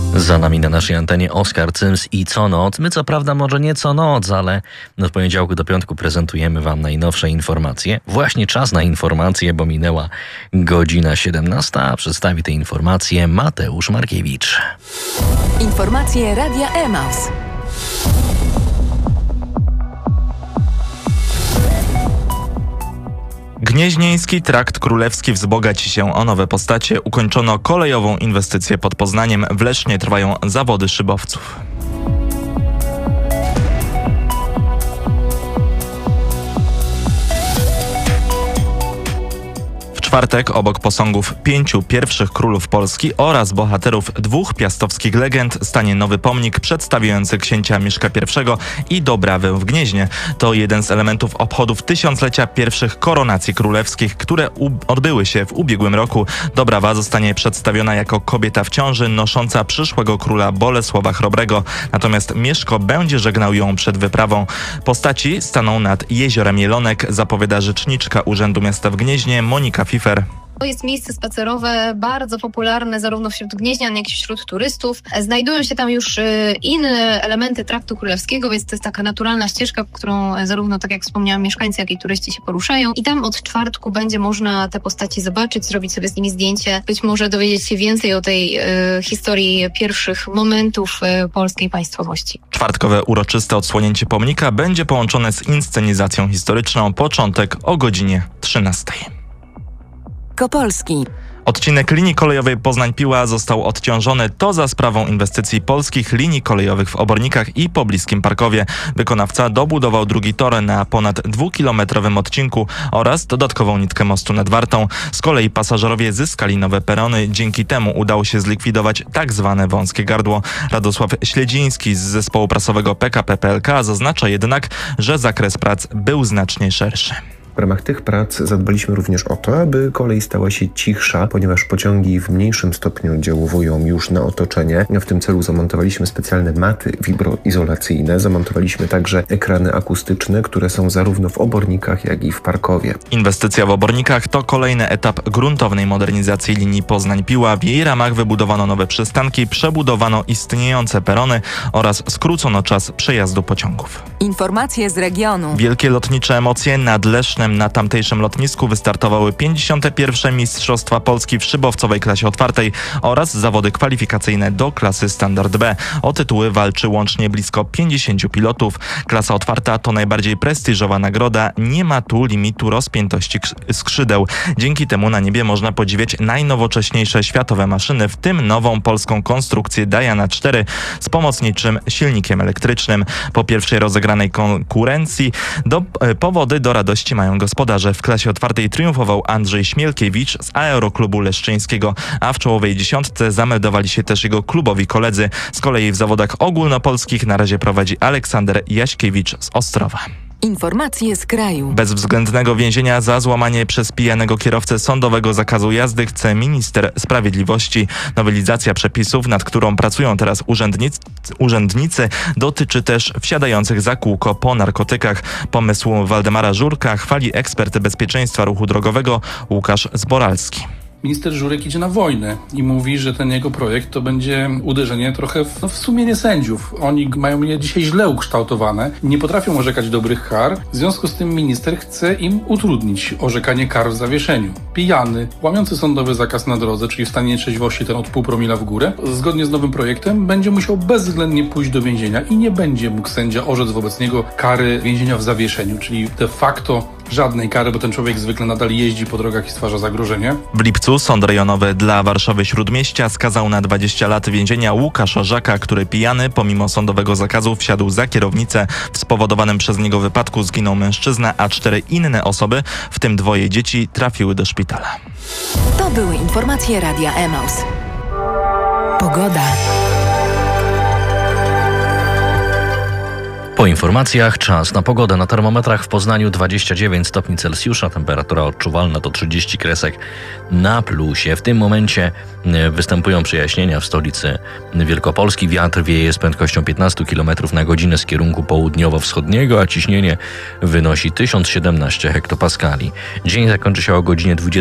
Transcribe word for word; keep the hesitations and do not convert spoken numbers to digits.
Za nami na naszej antenie Oskar Cyms i Co Noc. My co prawda może nie co noc, ale od poniedziałku do piątku prezentujemy wam najnowsze informacje. Właśnie czas na informacje, bo minęła godzina siedemnasta, a przedstawi te informacje Mateusz Markiewicz. Informacje Radia Emaus. Gnieźnieński Trakt Królewski wzbogaci się o nowe postacie. Ukończono kolejową inwestycję pod Poznaniem. W Lesznie trwają zawody szybowców. W czwartek obok posągów pięciu pierwszych królów Polski oraz bohaterów dwóch piastowskich legend stanie nowy pomnik przedstawiający księcia Mieszka pierwszego i Dobrawę w Gnieźnie. To jeden z elementów obchodów tysiąclecia pierwszych koronacji królewskich, które u- odbyły się w ubiegłym roku. Dobrawa zostanie przedstawiona jako kobieta w ciąży nosząca przyszłego króla Bolesława Chrobrego. Natomiast Mieszko będzie żegnał ją przed wyprawą. Postaci staną nad jeziorem Jelonek, zapowiada rzeczniczka Urzędu Miasta w Gnieźnie Monika Fifer. To jest miejsce spacerowe bardzo popularne zarówno wśród gnieźnian, jak i wśród turystów. Znajdują się tam już inne elementy Traktu Królewskiego, więc to jest taka naturalna ścieżka, którą zarówno, tak jak wspomniałam, mieszkańcy, jak i turyści się poruszają. I tam od czwartku będzie można te postaci zobaczyć, zrobić sobie z nimi zdjęcie, być może dowiedzieć się więcej o tej y, historii pierwszych momentów y, polskiej państwowości. Czwartkowe uroczyste odsłonięcie pomnika będzie połączone z inscenizacją historyczną. Początek o godzinie trzynastej. Kopolski. Odcinek linii kolejowej Poznań-Piła został odciążony. To za sprawą inwestycji polskich linii kolejowych w Obornikach i pobliskim Parkowie. Wykonawca dobudował drugi tor na ponad dwukilometrowym odcinku oraz dodatkową nitkę mostu nad Wartą. Z kolei pasażerowie zyskali nowe perony. Dzięki temu udało się zlikwidować tak zwane wąskie gardło. Radosław Śledziński z zespołu prasowego P K P P L K zaznacza jednak, że zakres prac był znacznie szerszy. W ramach tych prac zadbaliśmy również o to, aby kolej stała się cichsza, ponieważ pociągi w mniejszym stopniu oddziałują już na otoczenie. W tym celu zamontowaliśmy specjalne maty wibroizolacyjne. Zamontowaliśmy także ekrany akustyczne, które są zarówno w Obornikach, jak i w Parkowie. Inwestycja w Obornikach to kolejny etap gruntownej modernizacji linii Poznań-Piła. W jej ramach wybudowano nowe przystanki, przebudowano istniejące perony oraz skrócono czas przejazdu pociągów. Informacje z regionu. Wielkie lotnicze emocje nad Lesznem. Na tamtejszym lotnisku wystartowały pięćdziesiąte pierwsze Mistrzostwa Polski w szybowcowej klasie otwartej oraz zawody kwalifikacyjne do klasy Standard B. O tytuły walczy łącznie blisko pięćdziesięciu pilotów. Klasa otwarta to najbardziej prestiżowa nagroda. Nie ma tu limitu rozpiętości skrzydeł. Dzięki temu na niebie można podziwiać najnowocześniejsze światowe maszyny, w tym nową polską konstrukcję Diana cztery z pomocniczym silnikiem elektrycznym. Po pierwszej rozegranej konkurencji do, powody do radości mają gospodarze. W klasie otwartej triumfował Andrzej Śmielkiewicz z Aeroklubu Leszczyńskiego, a w czołowej dziesiątce zameldowali się też jego klubowi koledzy. Z kolei w zawodach ogólnopolskich na razie prowadzi Aleksander Jaśkiewicz z Ostrowa. Informacje z kraju. Bezwzględnego więzienia za złamanie przez pijanego kierowcę sądowego zakazu jazdy chce minister sprawiedliwości. Nowelizacja przepisów, nad którą pracują teraz urzędnicy, urzędnicy dotyczy też wsiadających za kółko po narkotykach. Pomysł Waldemara Żurka chwali ekspert bezpieczeństwa ruchu drogowego Łukasz Zboralski. Minister Żurek idzie na wojnę i mówi, że ten jego projekt to będzie uderzenie trochę w, no, w sumienie sędziów. Oni mają je dzisiaj źle ukształtowane, nie potrafią orzekać dobrych kar. W związku z tym minister chce im utrudnić orzekanie kar w zawieszeniu. Pijany, łamiący sądowy zakaz na drodze, czyli w stanie trzeźwości ten od pół promila w górę, zgodnie z nowym projektem będzie musiał bezwzględnie pójść do więzienia i nie będzie mógł sędzia orzec wobec niego kary więzienia w zawieszeniu, czyli de facto żadnej kary, bo ten człowiek zwykle nadal jeździ po drogach i stwarza zagrożenie. W lipcu Sąd Rejonowy dla Warszawy Śródmieścia skazał na dwadzieścia lat więzienia Łukasza Żaka, który pijany, pomimo sądowego zakazu, wsiadł za kierownicę. W spowodowanym przez niego wypadku zginął mężczyzna, a cztery inne osoby, w tym dwoje dzieci, trafiły do szpitala. To były informacje Radia Emaus. Pogoda. Po informacjach czas na pogodę. Na termometrach w Poznaniu dwadzieścia dziewięć stopni Celsjusza, temperatura odczuwalna to trzydzieści kresek na plusie. W tym momencie występują przejaśnienia w stolicy Wielkopolski. Wiatr wieje z prędkością piętnaście kilometrów na godzinę z kierunku południowo-wschodniego, a ciśnienie wynosi tysiąc siedemnaście hektopaskali. Dzień zakończy się o godzinie dwudziestej.